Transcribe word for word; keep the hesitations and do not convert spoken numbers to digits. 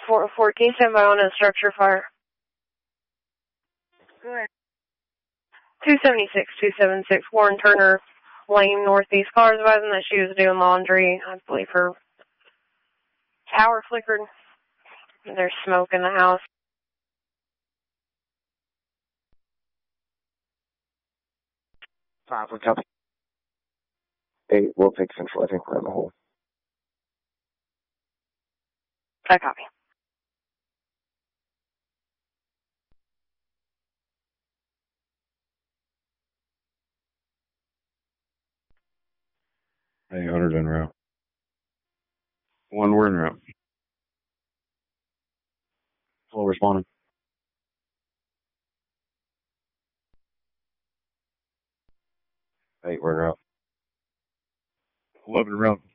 four, fourteen, stand by on a structure fire. Go ahead. two seventy-six, two seventy-six, Warren Turner Lane, Northeast. Cars advising that she was doing laundry. I believe her power flickered. There's smoke in the house. Five, we copy. Eight, we'll take central. I think we're in the hole. I copy. eight hundred en route. One, we're en route. Full responding. Eight, we're en route. eleven route.